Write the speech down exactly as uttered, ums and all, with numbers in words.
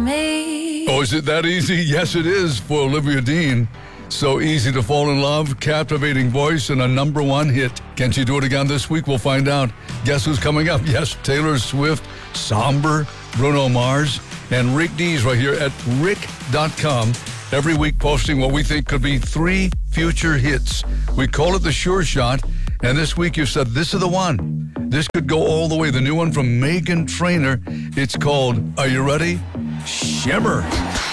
me. Oh, is it that easy? Yes, it is for Olivia Dean. So easy to fall in love, captivating voice, and a number one hit. Can she do it again this week? We'll find out. Guess who's coming up? Yes, Taylor Swift, Somber, Bruno Mars, and Rick Dees right here at rick dot com. Every week posting what we think could be three future hits. We call it the Sure Shot, and this week you said this is the one. This could go all the way. The new one from Meghan Trainor. It's called, are you ready? Shimmer.